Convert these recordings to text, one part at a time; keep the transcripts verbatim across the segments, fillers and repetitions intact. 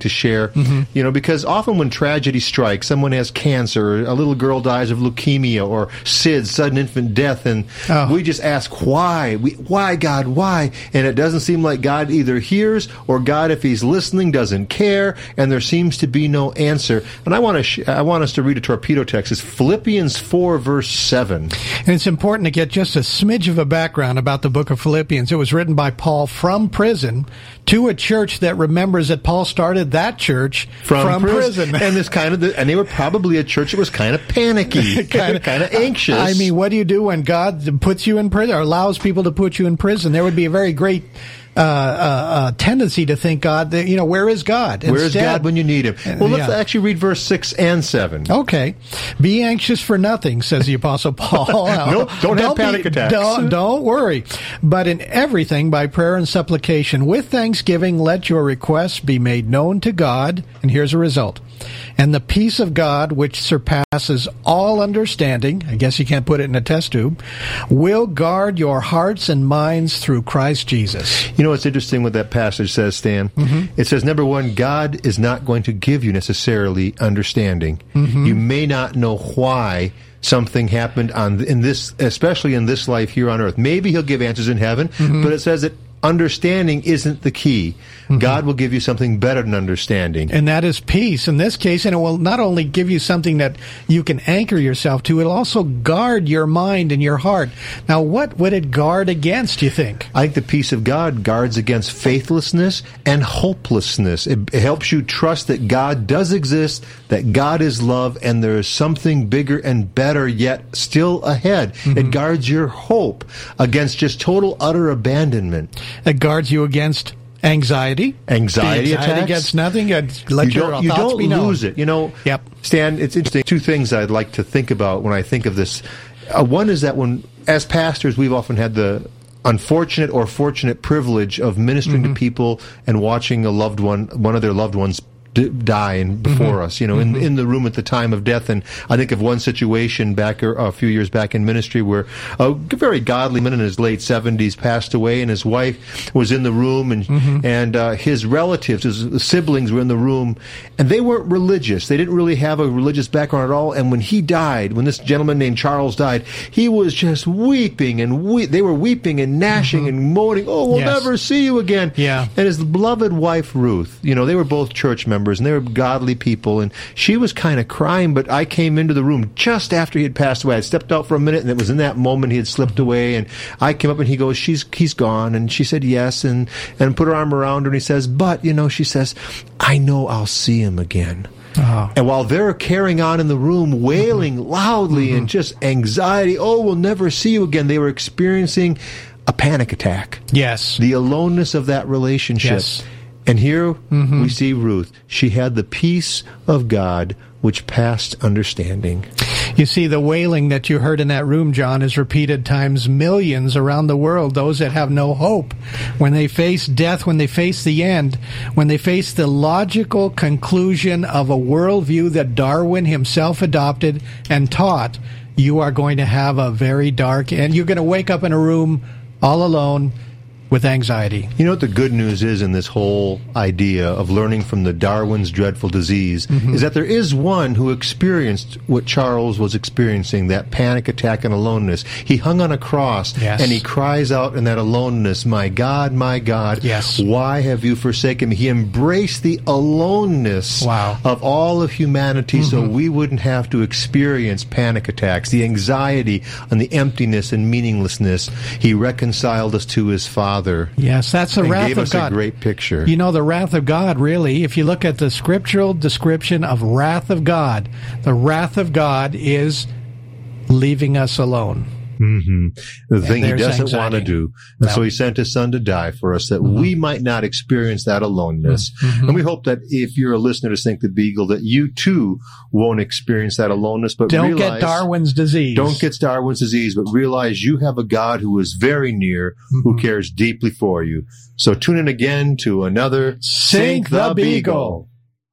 to share? Mm-hmm. You know, because often when tragedy strikes, someone has cancer, or a little girl dies of leukemia, or S I D, sudden infant death, and oh. we just ask, why? We, why, God, why? And it doesn't seem like God either hears, or God, if He's listening, doesn't care, and there seems to be no answer. And I want to sh- I want us to read a torpedo text. It's Philippians four, verse seven. And it's important to get just a smidge of a background about the book of Philippians. It was written by Paul from prison to a church that remembers that Paul started that church from, from prison. prison. And this kind of, the, and they were probably a church that was kind of panicky, kind of, kind of anxious. I mean, what do you do when God puts you in prison, or allows people to put you in prison? There would be a very great Uh, uh, uh, tendency to think God, that, you know, where is God? Instead, where is God when you need Him? Well, let's yeah. actually read verse six and seven. Okay. Be anxious for nothing, says the Apostle Paul. nope, don't, don't have panic be, attacks. Don't, don't worry. But in everything, by prayer and supplication, with thanksgiving, let your requests be made known to God. And here's a result. And the peace of God, which surpasses all understanding, I guess you can't put it in a test tube, will guard your hearts and minds through Christ Jesus. You know what's interesting what that passage says, Stan? Mm-hmm. It says, number one, God is not going to give you necessarily understanding. Mm-hmm. You may not know why something happened on in this, especially in this life here on earth. Maybe He'll give answers in heaven, mm-hmm. but it says that understanding isn't the key. Mm-hmm. God will give you something better than understanding. And that is peace in this case. And it will not only give you something that you can anchor yourself to, it'll also guard your mind and your heart. Now, what would it guard against, you think? I think the peace of God guards against faithlessness and hopelessness. It, it helps you trust that God does exist, that God is love, and there is something bigger and better yet still ahead. Mm-hmm. It guards your hope against just total, utter abandonment. It guards you against anxiety. Anxiety, anxiety attacks. Against nothing. Let you your don't, you thoughts don't be known. lose it. You know, yep. Stan, it's interesting. Two things I'd like to think about when I think of this. Uh, one is that when, as pastors, we've often had the unfortunate or fortunate privilege of ministering mm-hmm. to people and watching a loved one, one of their loved ones, d- die and before mm-hmm. us, you know, mm-hmm. in in the room at the time of death. And I think of one situation back uh, a few years back in ministry where a very godly man in his late seventies passed away, and his wife was in the room, and mm-hmm. and uh, his relatives, his siblings, were in the room, and they weren't religious. They didn't really have a religious background at all. And when he died, when this gentleman named Charles died, he was just weeping, and we- they were weeping and gnashing mm-hmm. and moaning. Oh, we'll yes. never see you again. Yeah. And his beloved wife Ruth, you know, they were both church members, and they were godly people, and she was kind of crying. But I came into the room just after he had passed away. I stepped out for a minute, and it was in that moment he had slipped away. And I came up, and he goes, "She's he's gone." And she said, "Yes," and and put her arm around her, and he says, "But you know," she says, "I know I'll see him again." Oh. And while they're carrying on in the room, wailing mm-hmm. loudly mm-hmm. and just anxiety, "Oh, we'll never see you again," they were experiencing a panic attack. Yes. The aloneness of that relationship. Yes. And here mm-hmm. we see Ruth. She had the peace of God which passed understanding. You see, the wailing that you heard in that room, John, is repeated times millions around the world. Those that have no hope, when they face death, when they face the end, when they face the logical conclusion of a worldview that Darwin himself adopted and taught, you are going to have a very dark end. You're going to wake up in a room all alone with anxiety. You know what the good news is in this whole idea of learning from the Darwin's dreadful disease mm-hmm. is that there is one who experienced what Charles was experiencing, that panic attack and aloneness. He hung on a cross yes. and he cries out in that aloneness, "My God, my God, yes. why have you forsaken me?" He embraced the aloneness wow. of all of humanity mm-hmm. so we wouldn't have to experience panic attacks, the anxiety and the emptiness and meaninglessness. He reconciled us to his Father. Yes, that's the and wrath gave of us God. A great picture. You know, the wrath of God, really, if you look at the scriptural description of wrath of God, the wrath of God is leaving us alone. Mm-hmm. The and thing he doesn't anxiety. want to do. And no. so he sent his son to die for us that mm-hmm. we might not experience that aloneness. Mm-hmm. And we hope that if you're a listener to Sink the Beagle, that you too won't experience that aloneness. But don't realize, get Darwin's disease. Don't get Darwin's disease, but realize you have a God who is very near, mm-hmm. who cares deeply for you. So tune in again to another Sink the Beagle.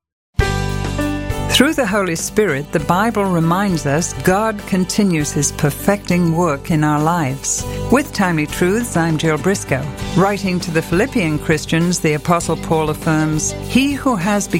Through the Holy Spirit, the Bible reminds us God continues His perfecting work in our lives. With Timely Truths, I'm Jill Briscoe. Writing to the Philippian Christians, the Apostle Paul affirms, "He who has begun